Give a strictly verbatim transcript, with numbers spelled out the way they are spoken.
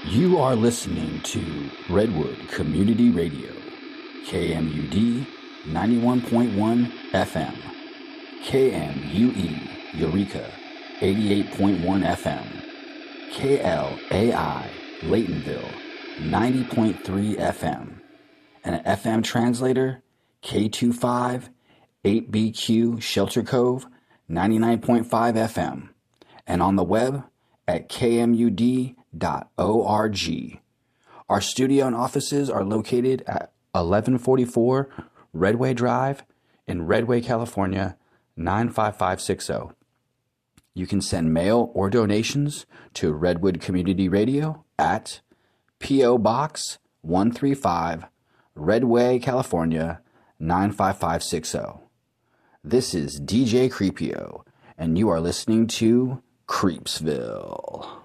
You are listening to Redwood Community Radio, K M U D ninety-one point one F M, K M U E Eureka eighty-eight point one F M, K L A I Laytonville ninety point three F M, and an F M translator, K twenty-five eight B Q Shelter Cove ninety-nine point five F M, and on the web at K M U D dot org. Our studio and offices are located at eleven forty-four Redway Drive in Redway, California, nine five five six zero. You can send mail or donations to Redwood Community Radio at P O. Box one thirty-five, Redway, California, nine five five six zero. This is D J Creepio, and you are listening to Creepsville.